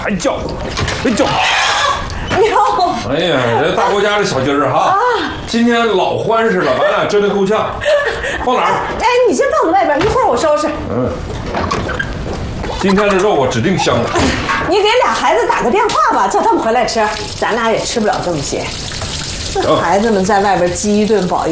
还叫，还叫。 哟， 哎呀，这大国家的小鸡儿哈，今天老欢实了，咱俩真的够呛。放哪儿？ 哎，你先放在外边，一会儿我收拾。 今天的肉我指定香。 你给俩孩子打个电话吧，叫他们回来吃，咱俩也吃不了这么些。这孩子们在外边饥一顿饱一顿。